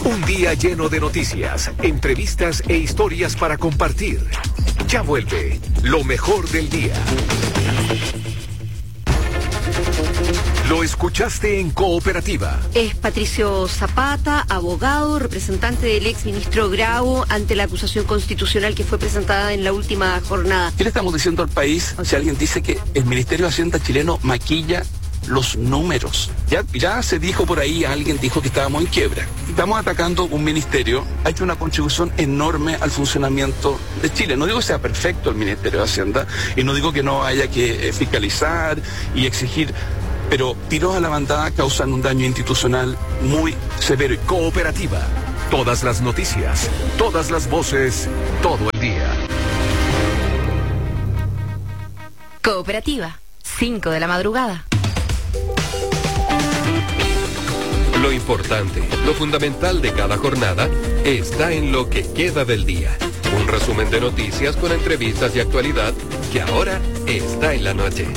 Un día lleno de noticias, entrevistas e historias para compartir. Ya vuelve lo mejor del día. Lo escuchaste en Cooperativa. Es Patricio Zapata, abogado, representante del exministro Grau ante la acusación constitucional que fue presentada en la última jornada. ¿Qué le estamos diciendo al país si alguien dice que el Ministerio de Hacienda chileno maquilla los números? Ya se dijo por ahí, alguien dijo que estábamos en quiebra. Estamos atacando un ministerio, ha hecho una contribución enorme al funcionamiento de Chile. No digo que sea perfecto el Ministerio de Hacienda y no digo que no haya que fiscalizar y exigir, pero tiros a la bandada causan un daño institucional muy severo. Cooperativa. Todas las noticias, todas las voces, todo el día. Cooperativa, 5 de la madrugada. Lo importante, lo fundamental de cada jornada está en lo que queda del día. Un resumen de noticias con entrevistas y actualidad que ahora está en la noche.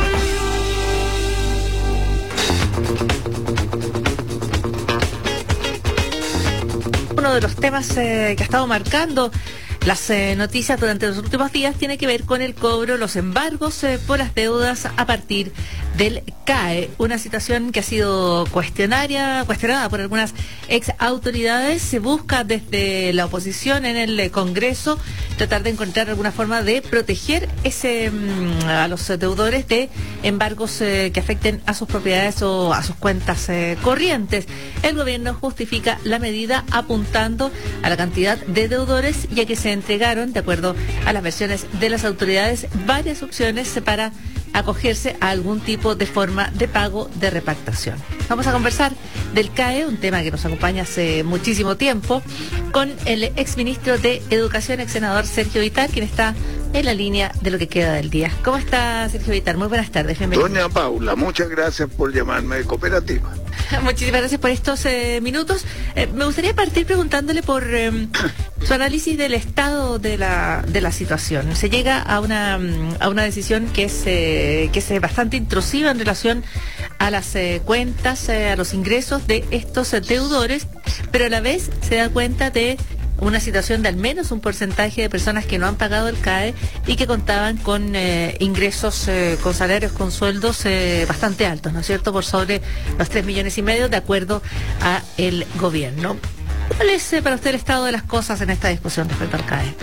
Uno de los temas que ha estado marcando las noticias durante los últimos días tiene que ver con el cobro, los embargos por las deudas a partir del CAE, una situación que ha sido cuestionada por algunas ex autoridades. Se busca desde la oposición en el Congreso tratar de encontrar alguna forma de proteger a los deudores de embargos que afecten a sus propiedades o a sus cuentas corrientes. El gobierno justifica la medida apuntando a la cantidad de deudores, ya que se entregaron, de acuerdo a las versiones de las autoridades, varias opciones para acogerse a algún tipo de forma de pago de repartación. Vamos a conversar del CAE, un tema que nos acompaña hace muchísimo tiempo, con el exministro de Educación, ex senador Sergio Vittar, quien está en la línea de lo que queda del día. ¿Cómo está, Sergio Vittar? Muy buenas tardes, bienvenido. Doña Paula, muchas gracias por llamarme de Cooperativa. Muchísimas gracias por estos minutos. Me gustaría partir preguntándole por su análisis del estado de la situación. Se llega a una decisión que es bastante intrusiva en relación a las cuentas, a los ingresos de estos deudores, pero a la vez se da cuenta de una situación de al menos un porcentaje de personas que no han pagado el CAE y que contaban con ingresos, con salarios, con sueldos bastante altos, ¿no es cierto?, por sobre los 3,5 millones, de acuerdo a el gobierno. ¿Cuál es para usted el estado de las cosas en esta discusión respecto al CAE?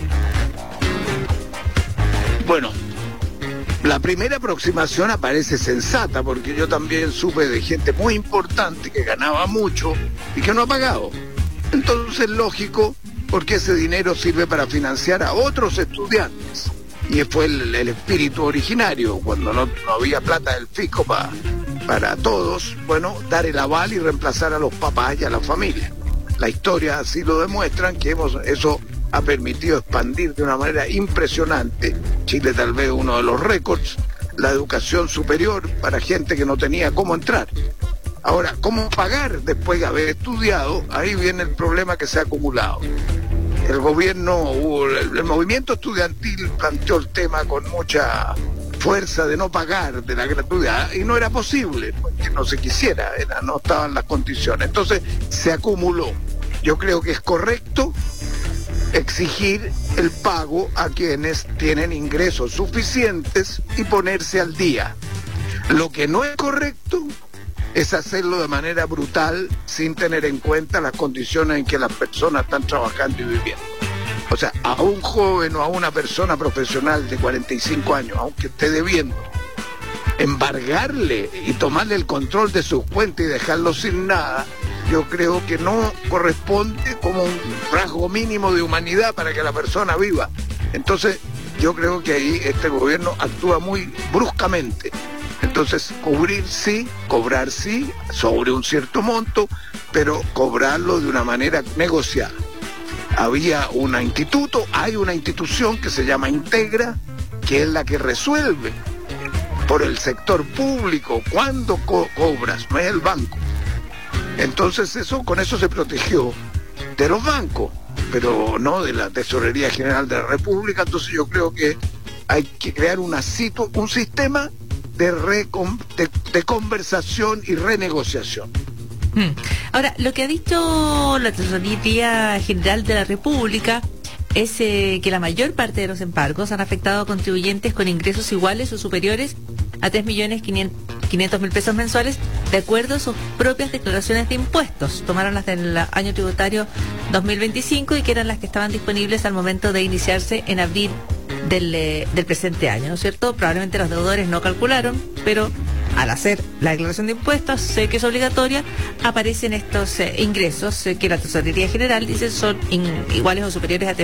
Bueno, la primera aproximación aparece sensata, porque yo también supe de gente muy importante que ganaba mucho y que no ha pagado. Entonces, lógico, porque ese dinero sirve para financiar a otros estudiantes. Y fue el espíritu originario, cuando no había plata del fisco para todos, bueno, dar el aval y reemplazar a los papás y a la familia. La historia así lo demuestran, que eso ha permitido expandir de una manera impresionante, Chile tal vez uno de los récords, la educación superior para gente que no tenía cómo entrar. Ahora, ¿cómo pagar después de haber estudiado? Ahí viene el problema que se ha acumulado. El gobierno, el movimiento estudiantil planteó el tema con mucha fuerza de no pagar de la gratuidad, y no era posible, porque no se quisiera, no estaban las condiciones. Entonces se acumuló. Yo creo que es correcto exigir el pago a quienes tienen ingresos suficientes y ponerse al día. Lo que no es correcto es hacerlo de manera brutal sin tener en cuenta las condiciones en que las personas están trabajando y viviendo. O sea, a un joven o a una persona profesional de 45 años, aunque esté debiendo, embargarle y tomarle el control de sus cuentas y dejarlo sin nada, yo creo que no corresponde como un rasgo mínimo de humanidad para que la persona viva. Entonces, yo creo que ahí este gobierno actúa muy bruscamente. Entonces, cubrir sí, cobrar sí, sobre un cierto monto, pero cobrarlo de una manera negociada. Había hay una institución que se llama Integra, que es la que resuelve por el sector público cuándo cobras, no es el banco. Entonces con eso se protegió de los bancos, pero no de la Tesorería General de la República. Entonces yo creo que hay que crear un sistema de conversación y renegociación. Ahora, lo que ha dicho la Tesorería General de la República es que la mayor parte de los embargos han afectado a contribuyentes con ingresos iguales o superiores a 3.500.000 pesos mensuales, de acuerdo a sus propias declaraciones de impuestos. Tomaron las del año tributario 2025 y que eran las que estaban disponibles al momento de iniciarse en abril del presente año, ¿no es cierto? Probablemente los deudores no calcularon, pero al hacer la declaración de impuestos, sé que es obligatoria, aparecen estos ingresos que la Tesorería General dice son iguales o superiores a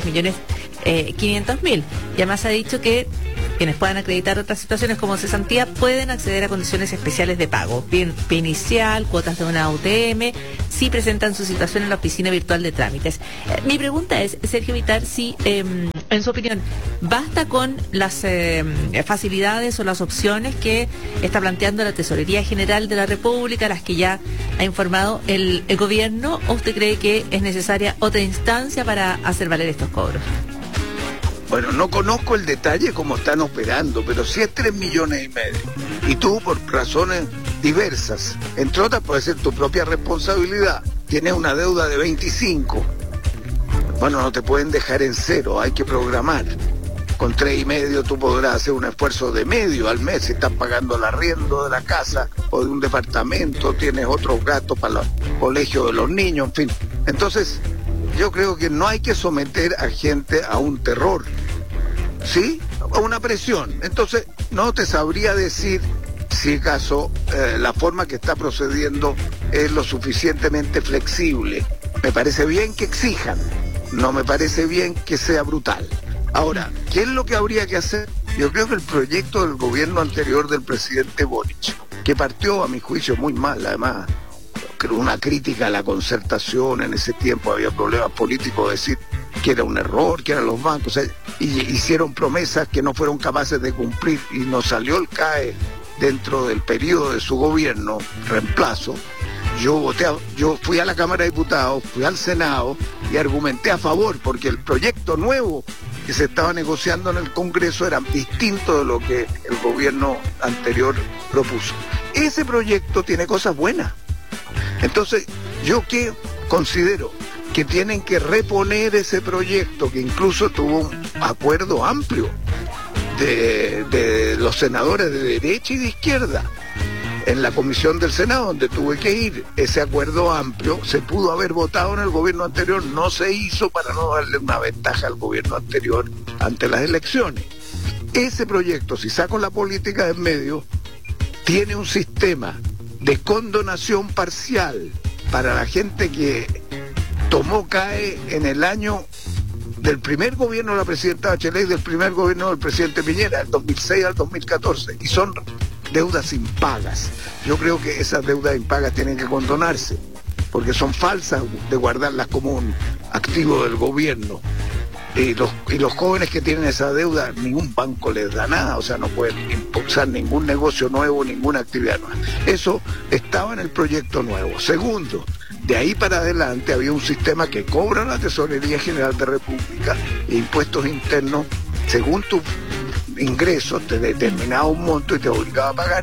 3.500.000. Y además ha dicho que quienes puedan acreditar otras situaciones como cesantía pueden acceder a condiciones especiales de pago, pie inicial, cuotas de una UTM, si presentan su situación en la oficina virtual de trámites. Mi pregunta es, Sergio Vitar, si en su opinión basta con las facilidades o las opciones que está planteando la Tesorería General de la República, las que ya ha informado el gobierno, o usted cree que es necesaria otra instancia para hacer valer estos cobros. Bueno, no conozco el detalle cómo están operando, pero si es 3,5 millones y tú por razones diversas, entre otras puede ser tu propia responsabilidad, tienes una deuda de 25, bueno, no te pueden dejar en cero, hay que programar. Con 3,5 tú podrás hacer un esfuerzo de medio al mes si estás pagando el arriendo de la casa o de un departamento, tienes otros gastos para los colegios de los niños, en fin. Entonces, yo creo que no hay que someter a gente a un terror, ¿sí? A una presión. Entonces, no te sabría decir si acaso la forma que está procediendo es lo suficientemente flexible. Me parece bien que exijan, no me parece bien que sea brutal. Ahora, ¿qué es lo que habría que hacer? Yo creo que el proyecto del gobierno anterior del presidente Boric, que partió a mi juicio muy mal, además, una crítica a la concertación, en ese tiempo había problemas políticos, decir que era un error, que eran los bancos, o sea, y hicieron promesas que no fueron capaces de cumplir y nos salió el CAE dentro del periodo de su gobierno, reemplazo. Yo fui a la Cámara de Diputados, fui al Senado y argumenté a favor, porque el proyecto nuevo que se estaba negociando en el Congreso era distinto de lo que el gobierno anterior propuso. Ese proyecto tiene cosas buenas. Entonces, yo que considero que tienen que reponer ese proyecto, que incluso tuvo un acuerdo amplio de los senadores de derecha y de izquierda, en la comisión del Senado, donde tuve que ir. Ese acuerdo amplio se pudo haber votado en el gobierno anterior, no se hizo para no darle una ventaja al gobierno anterior ante las elecciones. Ese proyecto, si saco la política de en medio, tiene un sistema de condonación parcial para la gente que tomó CAE en el año del primer gobierno de la presidenta Bachelet y del primer gobierno del presidente Piñera, del 2006 al 2014, y son deudas impagas. Yo creo que esas deudas impagas tienen que condonarse, porque son falsas de guardarlas como un activo del gobierno. Y los jóvenes que tienen esa deuda, ningún banco les da nada, o sea, no pueden impulsar ningún negocio nuevo, ninguna actividad nueva. Eso estaba en el proyecto nuevo. Segundo, de ahí para adelante había un sistema que cobra la Tesorería General de República e impuestos internos, según tus ingresos, te determinaba un monto y te obligaba a pagar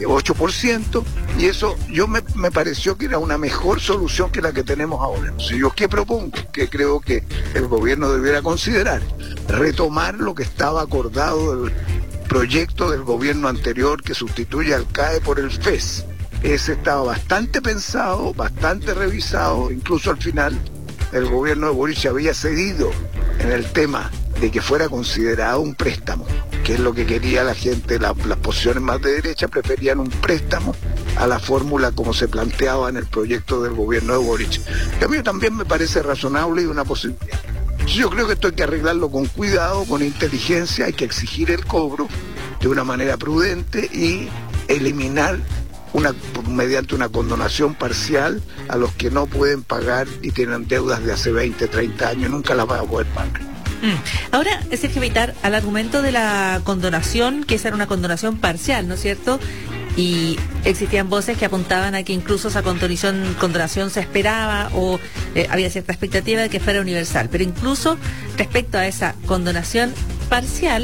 8%, y eso me pareció que era una mejor solución que la que tenemos ahora. Entonces, ¿yo qué propongo? Que creo que el gobierno debiera considerar retomar lo que estaba acordado del proyecto del gobierno anterior que sustituye al CAE por el FES. Ese estaba bastante pensado, bastante revisado, incluso al final el gobierno de Boric había cedido en el tema de que fuera considerado un préstamo, que es lo que quería la gente. Las posiciones más de derecha preferían un préstamo a la fórmula como se planteaba en el proyecto del gobierno de Boric, que a mí también me parece razonable y una posibilidad. Yo creo que esto hay que arreglarlo con cuidado, con inteligencia, hay que exigir el cobro de una manera prudente y eliminar mediante una condonación parcial a los que no pueden pagar y tienen deudas de hace 20, 30 años, nunca las van a poder pagar. Ahora, Sergio Vitar, al argumento de la condonación, que esa era una condonación parcial, ¿no es cierto? Y existían voces que apuntaban a que incluso esa condonación se esperaba o había cierta expectativa de que fuera universal. Pero incluso respecto a esa condonación parcial,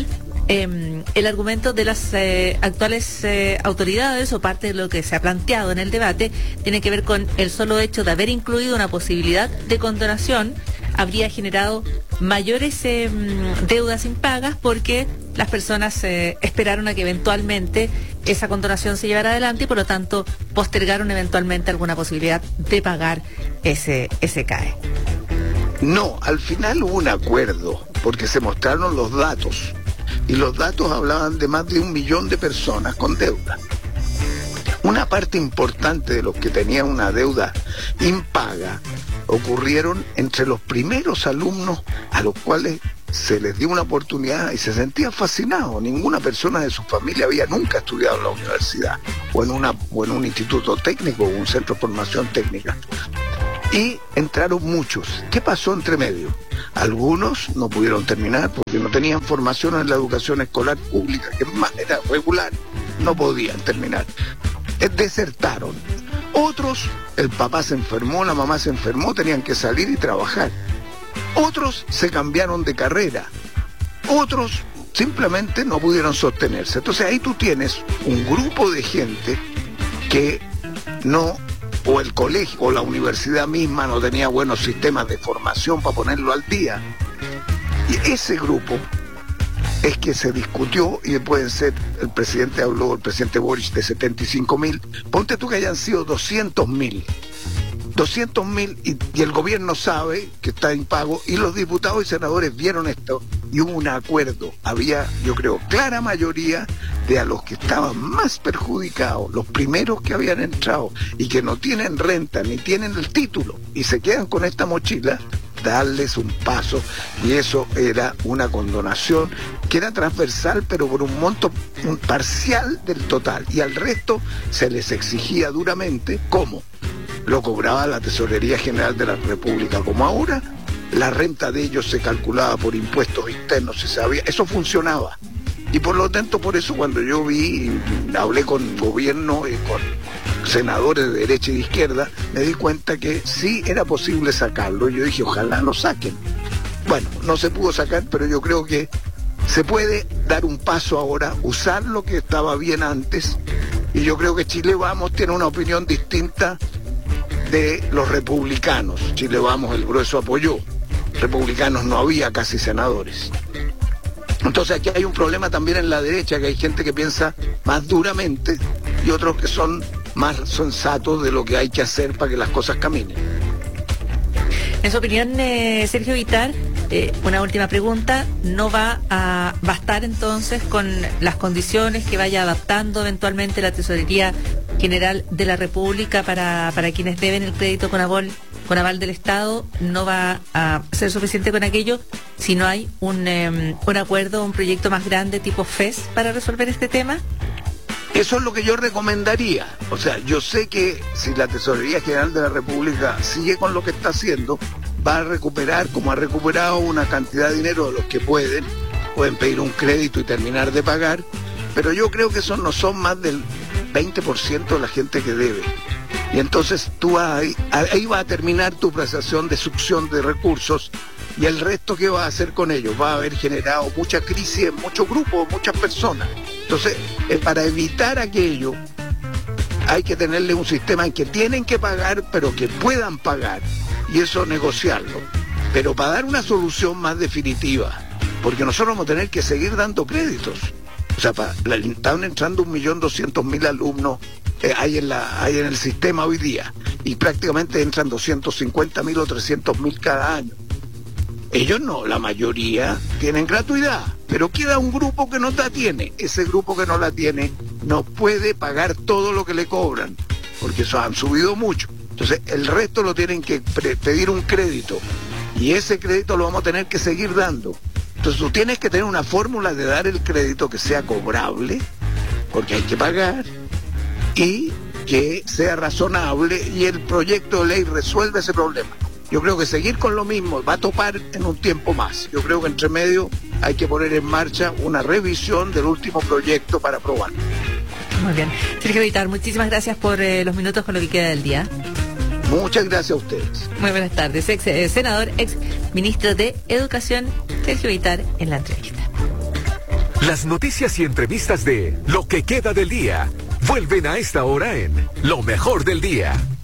el argumento de las actuales autoridades, o parte de lo que se ha planteado en el debate, tiene que ver con el solo hecho de haber incluido una posibilidad de condonación habría generado mayores deudas impagas, porque las personas esperaron a que eventualmente esa condonación se llevara adelante y por lo tanto postergaron eventualmente alguna posibilidad de pagar ese CAE. No, al final hubo un acuerdo, porque se mostraron los datos, y los datos hablaban de más de 1 millón de personas con deuda. Una parte importante de los que tenían una deuda impaga ocurrieron entre los primeros alumnos a los cuales se les dio una oportunidad y se sentían fascinados. Ninguna persona de su familia había nunca estudiado en la universidad o en un instituto técnico o un centro de formación técnica. Y entraron muchos. ¿Qué pasó entre medio? Algunos no pudieron terminar porque no tenían formación en la educación escolar pública, que más era regular, no podían terminar. Desertaron. Otros, el papá se enfermó, la mamá se enfermó, tenían que salir y trabajar. Otros se cambiaron de carrera. Otros simplemente no pudieron sostenerse. Entonces ahí tú tienes un grupo de gente que no, o el colegio o la universidad misma no tenía buenos sistemas de formación para ponerlo al día. Y ese grupo es que se discutió, y pueden ser, el presidente habló, el presidente Boric, de 75.000, ponte tú que hayan sido 200.000, y el gobierno sabe que está impago, y los diputados y senadores vieron esto, y hubo un acuerdo. Había, yo creo, clara mayoría de a los que estaban más perjudicados, los primeros que habían entrado, y que no tienen renta, ni tienen el título, y se quedan con esta mochila, darles un paso, y eso era una condonación que era transversal, pero por un monto parcial del total, y al resto se les exigía duramente. ¿Cómo? Lo cobraba la Tesorería General de la República, como ahora. La renta de ellos se calculaba por impuestos internos, se sabía, eso funcionaba. Y por lo tanto, por eso cuando yo hablé con gobierno y con senadores de derecha y de izquierda, me di cuenta que sí era posible sacarlo. Yo dije, ojalá lo saquen. Bueno, no se pudo sacar, pero yo creo que se puede dar un paso ahora, usar lo que estaba bien antes, y yo creo que Chile Vamos tiene una opinión distinta de los republicanos. Chile Vamos, el grueso apoyó. Republicanos no había casi senadores. Entonces aquí hay un problema también en la derecha, que hay gente que piensa más duramente y otros que son más sensatos de lo que hay que hacer para que las cosas caminen. En su opinión, Sergio Vitar, una última pregunta, ¿no va a bastar entonces con las condiciones que vaya adaptando eventualmente la Tesorería General de la República para quienes deben el crédito con aval del Estado? ¿No va a ser suficiente con aquello si no hay un acuerdo, un proyecto más grande tipo FES para resolver este tema? Eso es lo que yo recomendaría. O sea, yo sé que si la Tesorería General de la República sigue con lo que está haciendo, va a recuperar, como ha recuperado, una cantidad de dinero de los que pueden pedir un crédito y terminar de pagar, pero yo creo que esos no son más del 20% de la gente que debe. Y entonces tú ahí va a terminar tu prestación de succión de recursos, y el resto, ¿qué va a hacer con ellos? Va a haber generado mucha crisis en muchos grupos, muchas personas. Entonces, para evitar aquello, hay que tenerle un sistema en que tienen que pagar, pero que puedan pagar, y eso negociarlo. Pero para dar una solución más definitiva, porque nosotros vamos a tener que seguir dando créditos. O sea, están entrando 1.200.000 alumnos hay en el sistema hoy día, y prácticamente entran 250.000 o 300.000 cada año. Ellos no, la mayoría tienen gratuidad, pero queda un grupo que no la tiene. Ese grupo que no la tiene no puede pagar todo lo que le cobran, porque eso han subido mucho. Entonces el resto lo tienen que pedir un crédito, y ese crédito lo vamos a tener que seguir dando. Entonces tú tienes que tener una fórmula de dar el crédito que sea cobrable, porque hay que pagar, y que sea razonable, y el proyecto de ley resuelve ese problema. Yo creo que seguir con lo mismo va a topar en un tiempo más. Yo creo que entre medio hay que poner en marcha una revisión del último proyecto para aprobarlo. Muy bien. Sergio Vitar, muchísimas gracias por los minutos con lo que queda del día. Muchas gracias a ustedes. Muy buenas tardes. Senador, ex ministro de Educación, Sergio Vitar, en la entrevista. Las noticias y entrevistas de Lo que queda del día vuelven a esta hora en Lo mejor del día.